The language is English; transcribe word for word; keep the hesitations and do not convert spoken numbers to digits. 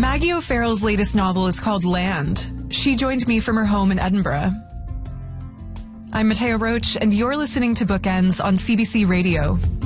Maggie O'Farrell's latest novel is called Land. She joined me from her home in Edinburgh. I'm Matea Roach, and you're listening to Bookends on C B C Radio.